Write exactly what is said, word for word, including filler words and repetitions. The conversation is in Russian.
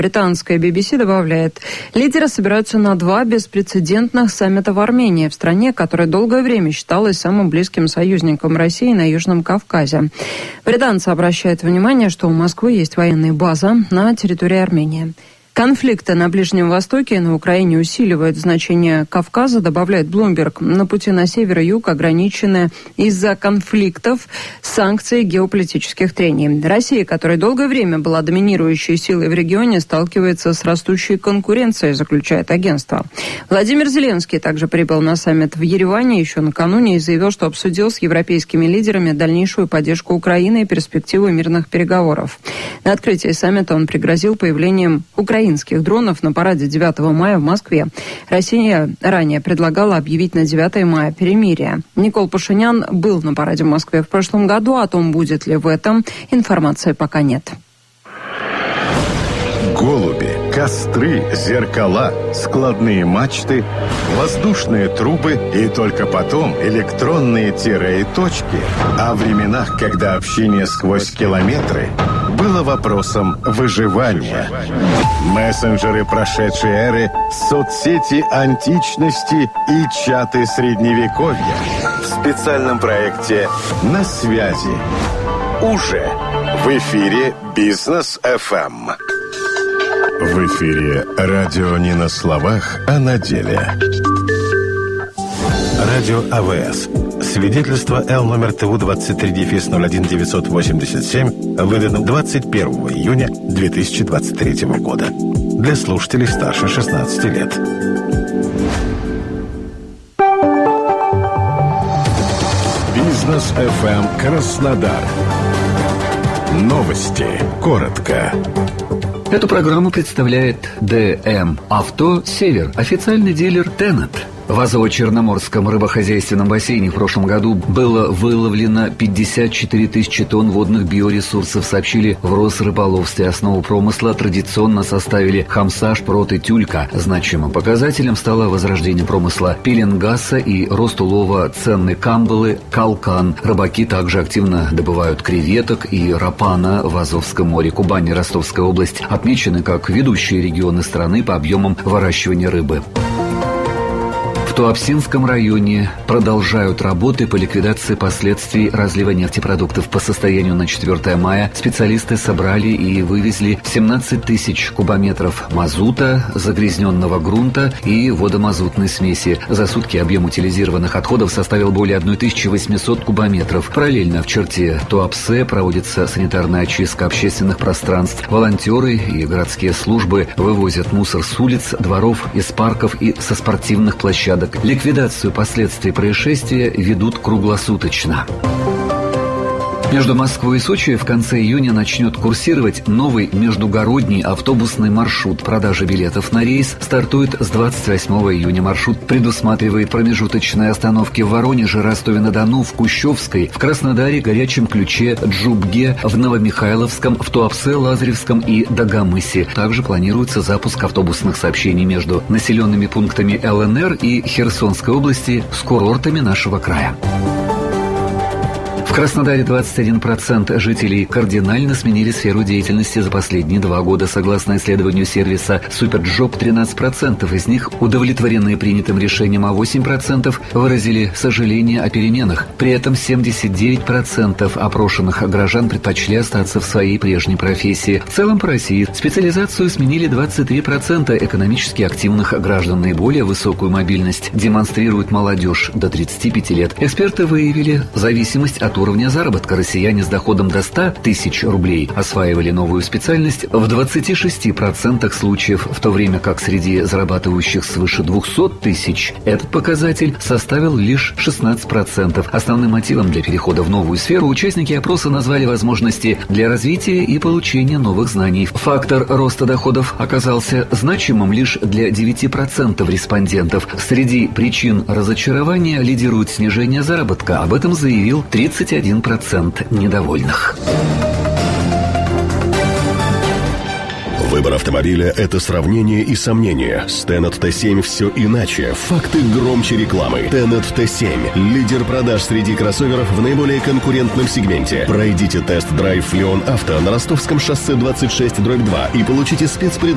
Британская би би си добавляет, лидеры собираются на два беспрецедентных саммита в Армении, в стране, которая долгое время считалась самым близким союзником России на Южном Кавказе. Британцы обращают внимание, что у Москвы есть военная база на территории Армении. Конфликты на Ближнем Востоке и на Украине усиливают значение Кавказа, добавляет Bloomberg. На пути на север и юг ограничены из-за конфликтов, санкций, геополитических трений. Россия, которая долгое время была доминирующей силой в регионе, сталкивается с растущей конкуренцией, заключает агентство. Владимир Зеленский также прибыл на саммит в Ереване еще накануне и заявил, что обсудил с европейскими лидерами дальнейшую поддержку Украины и перспективы мирных переговоров. На открытии саммита он пригрозил появлением украинских дронов на параде девятого мая в Москве. Россия ранее предлагала объявить на девятое мая перемирие. Никол Пашинян был на параде в Москве в прошлом году. О том, будет ли в этом, информации пока нет. Голуби, костры, зеркала, складные мачты, воздушные трубы и только потом электронные тире и точки. О временах, когда общение сквозь километры было вопросом выживания. Мессенджеры прошедшей эры, соцсети античности и чаты средневековья. В специальном проекте «На связи». Уже в эфире «Бизнес эф эм». В эфире радио не на словах, а на деле. Радио а вэ эс. Свидетельство Л номер ТУ двадцать три ноль один девятьсот восемьдесят семь выдано двадцать первого июня две тысячи двадцать третьего года. Для слушателей старше шестнадцати лет. Бизнес эф эм Краснодар. Новости. Коротко. Эту программу представляет дэ эм Авто Север, официальный дилер Теннет. В Азово-Черноморском рыбохозяйственном бассейне в прошлом году было выловлено пятьдесят четыре тысячи тонн водных биоресурсов, сообщили в Росрыболовстве. Основу промысла традиционно составили хамса, шпрот и тюлька. Значимым показателем стало возрождение промысла пеленгаса и рост улова ценной камбалы калкан. Рыбаки также активно добывают креветок и рапана в Азовском море. Кубань и Ростовская область отмечены как ведущие регионы страны по объемам выращивания рыбы. В Туапсинском районе продолжают работы по ликвидации последствий разлива нефтепродуктов. По состоянию на четвёртое мая специалисты собрали и вывезли семнадцать тысяч кубометров мазута, загрязненного грунта и водомазутной смеси. За сутки объем утилизированных отходов составил более тысяча восемьсот кубометров. Параллельно в черте Туапсе проводится санитарная очистка общественных пространств. Волонтеры и городские службы вывозят мусор с улиц, дворов, из парков и со спортивных площадок. Ликвидацию последствий происшествия ведут круглосуточно. Между Москвой и Сочи в конце июня начнет курсировать новый междугородний автобусный маршрут. Продажа билетов на рейс стартует с двадцать восьмого июня. Маршрут предусматривает промежуточные остановки в Воронеже, Ростове-на-Дону, в Кущевской, в Краснодаре, Горячем Ключе, Джубге, в Новомихайловском, в Туапсе, Лазаревском и Дагомысе. Также планируется запуск автобусных сообщений между населенными пунктами эл эн эр и Херсонской области с курортами нашего края. В Краснодаре двадцать один процент жителей кардинально сменили сферу деятельности за последние два года. Согласно исследованию сервиса Суперджоп, тринадцать процентов из них удовлетворены принятым решением, а восемь процентов выразили сожаление о переменах. При этом семьдесят девять процентов опрошенных горожан предпочли остаться в своей прежней профессии. В целом по России специализацию сменили двадцать три процента экономически активных граждан. Наиболее высокую мобильность демонстрирует молодежь до тридцати пяти лет. Эксперты выявили зависимость от уровня заработка. Россияне с доходом до ста тысяч рублей осваивали новую специальность в двадцати шести процентах случаев, в то время как среди зарабатывающих свыше двухсот тысяч этот показатель составил лишь шестнадцать процентов. Основным мотивом для перехода в новую сферу участники опроса назвали возможности для развития и получения новых знаний. Фактор роста доходов оказался значимым лишь для девяти процентов респондентов. Среди причин разочарования лидирует снижение заработка. Об этом заявил тридцать один процент недовольных. Выбор автомобиля – это сравнение и сомнение. С Теннет Т семь все иначе. Факты громче рекламы. Теннет Т семь – лидер продаж среди кроссоверов в наиболее конкурентном сегменте. Пройдите тест-драйв Леон Авто на Ростовском шоссе двадцать шесть дробь два и получите спецпредложение